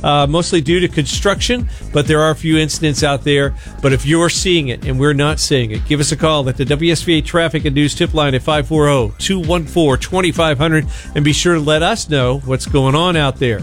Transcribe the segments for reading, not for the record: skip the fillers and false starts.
mostly due to construction, but there are a few incidents out there. But if you're seeing it and we're not seeing it, give us a call at the WSVA Traffic and News Tip Line at 540-214-2500, and be sure to let us know what's going on out there.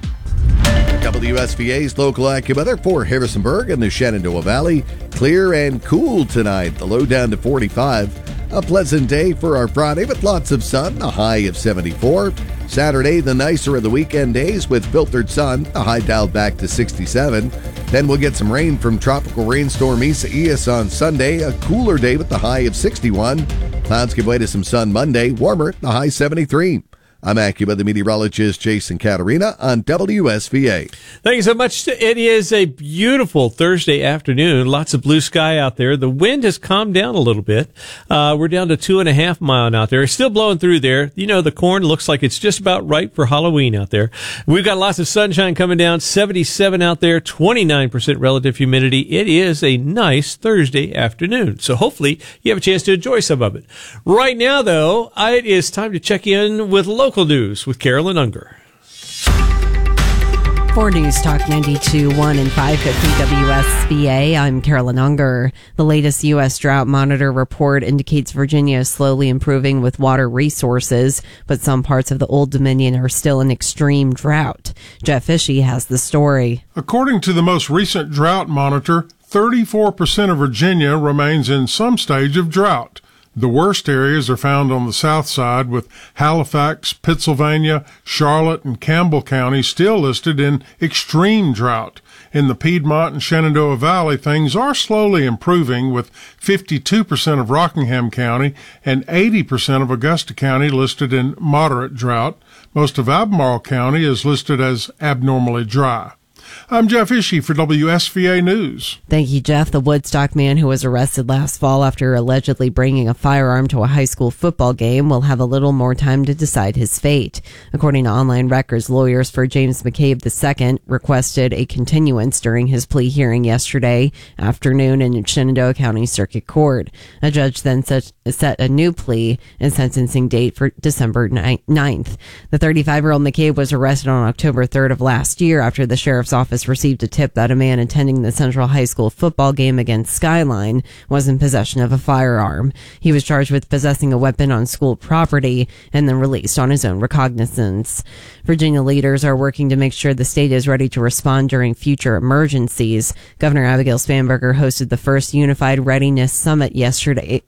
WSVA's local AccuWeather for Harrisonburg and the Shenandoah Valley. Clear and cool tonight. The low down to 45. A pleasant day for our Friday with lots of sun, a high of 74. Saturday, the nicer of the weekend days with filtered sun, a high dialed back to 67. Then we'll get some rain from tropical rainstorm Isaias on Sunday, a cooler day with the high of 61. Clouds give way to some sun Monday, warmer, the high 73. I'm AccuWeather meteorologist Jason Caterina on WSVA. Thank you so much. It is a beautiful Thursday afternoon. Lots of blue sky out there. The wind has calmed down a little bit. We're down to 2.5 miles out there. It's still blowing through there. You know, the corn looks like it's just about right for Halloween out there. We've got lots of sunshine coming down. 77 out there, 29% relative humidity. It is a nice Thursday afternoon. So hopefully you have a chance to enjoy some of it. Right now, though, it is time to check in with local news with Carolyn Unger. For News Talk 92.1 and 550 WSVA, I'm Carolyn Unger. The latest U.S. Drought Monitor report indicates Virginia is slowly improving with water resources, but some parts of the Old Dominion are still in extreme drought. Jeff Ishii has the story. According to the most recent Drought Monitor, 34% of Virginia remains in some stage of drought. The worst areas are found on the south side, with Halifax, Pittsylvania, Charlotte, and Campbell counties still listed in extreme drought. In the Piedmont and Shenandoah Valley, things are slowly improving, with 52% of Rockingham County and 80% of Augusta County listed in moderate drought. Most of Albemarle County is listed as abnormally dry. I'm Jeff Ishii for WSVA News. Thank you, Jeff. The Woodstock man who was arrested last fall after allegedly bringing a firearm to a high school football game will have a little more time to decide his fate. According to online records, lawyers for James McCabe II requested a continuance during his plea hearing yesterday afternoon in Shenandoah County Circuit Court. A judge then set a new plea and sentencing date for December 9th. The 35-year-old McCabe was arrested on October 3rd of last year after the sheriff's office received a tip that a man attending the Central High School football game against Skyline was in possession of a firearm. He was charged with possessing a weapon on school property and then released on his own recognizance. Virginia leaders are working to make sure the state is ready to respond during future emergencies. Governor Abigail Spanberger hosted the first Unified Readiness Summit yesterday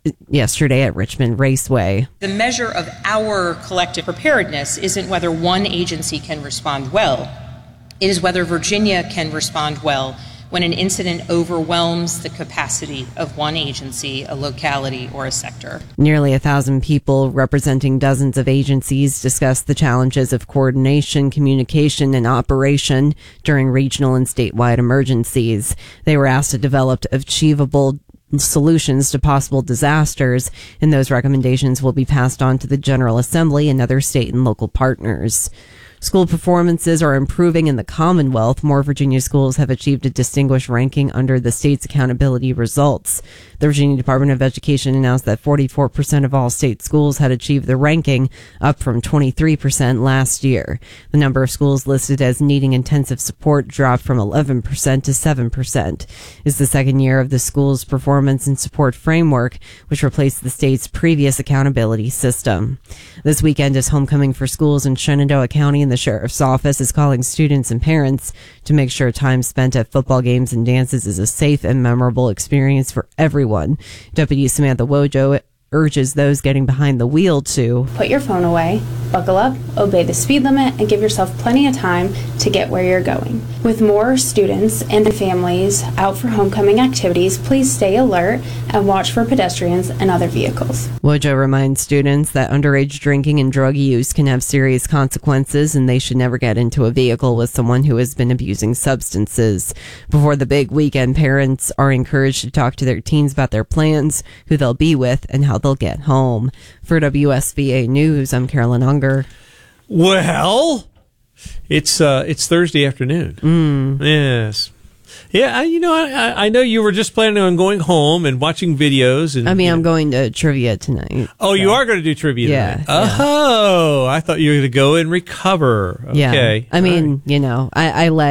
at Richmond Raceway. The measure of our collective preparedness isn't whether one agency can respond well. It is whether Virginia can respond well when an incident overwhelms the capacity of one agency, a locality, or a sector. Nearly 1,000 people representing dozens of agencies discussed the challenges of coordination, communication, and operation during regional and statewide emergencies. They were asked to develop achievable solutions to possible disasters, and those recommendations will be passed on to the General Assembly and other state and local partners. School performances are improving in the Commonwealth. More Virginia schools have achieved a distinguished ranking under the state's accountability results. The Virginia Department of Education announced that 44% of all state schools had achieved the ranking, up from 23% last year. The number of schools listed as needing intensive support dropped from 11% to 7%. It's the second year of the school's performance and support framework, which replaced the state's previous accountability system. This weekend is homecoming for schools in Shenandoah County, and the sheriff's office is calling students and parents to make sure time spent at football games and dances is a safe and memorable experience for everyone. Deputy Samantha Wojo urges those getting behind the wheel to put your phone away, buckle up, obey the speed limit, and give yourself plenty of time to get where you're going. With more students and families out for homecoming activities, please stay alert and watch for pedestrians and other vehicles. Wojo reminds students that underage drinking and drug use can have serious consequences, and they should never get into a vehicle with someone who has been abusing substances. Before the big weekend, parents are encouraged to talk to their teens about their plans, who they'll be with, and how they'll get home. For WSVA News, I'm Carolyn Unger. Well, it's Thursday afternoon. Yes. Yeah, I know you were just planning on going home and watching videos. And I'm going to trivia tonight. Oh, so. You are going to do trivia tonight? Yeah. Oh, I thought you were going to go and recover. Okay. Yeah. I mean, I let